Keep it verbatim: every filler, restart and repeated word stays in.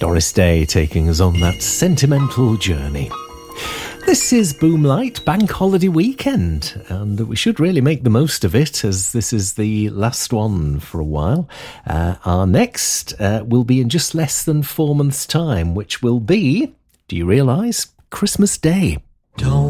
Doris Day taking us on that sentimental journey. This is Boomlight Bank Holiday Weekend, and we should really make the most of it, as this is the last one for a while. Uh, our next uh, will be in just less than four months' time, which will be, do you realise, Christmas Day. Don't